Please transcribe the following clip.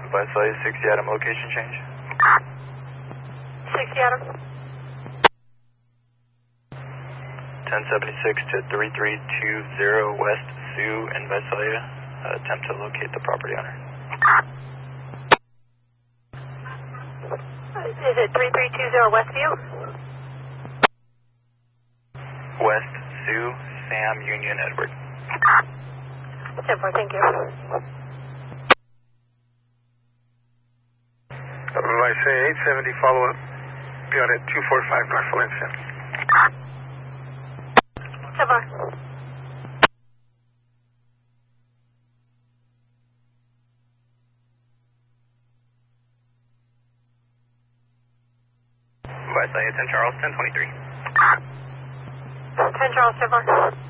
Visalia 60 Adam, location change. 60 Adam. 1076 to 3320 West Sioux in Visalia. Attempt to locate the property owner. Is it 3320 Westview? West Sioux, Sam, Union, Edward. 10-4, thank you. Visalia 870, follow up. Be on at 245 North Valencia. 10-4. Visalia 10 Charles, 1023. 10 Charles, 10-4.